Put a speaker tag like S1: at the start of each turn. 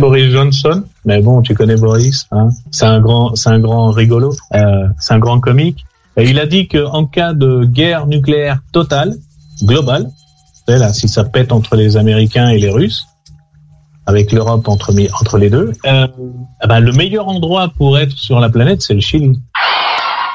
S1: Boris Johnson, mais bon, tu connais Boris, hein. C'est un grand rigolo, c'est un grand comique. Et il a dit que en cas de guerre nucléaire totale, globale, c'est là, si ça pète entre les Américains et les Russes, avec l'Europe entre les deux, le meilleur endroit pour être sur la planète, c'est le Chili.